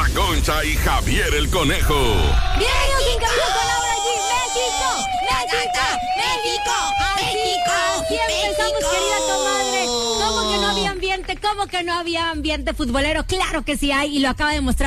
Concha y Javier el Conejo. Bienvenidos en Camino con Laura G. ¡México! Así empezamos, querida comadre. ¿Cómo que no había ambiente? ¿Cómo que no había ambiente futbolero? Claro que sí hay, y lo acaba de mostrar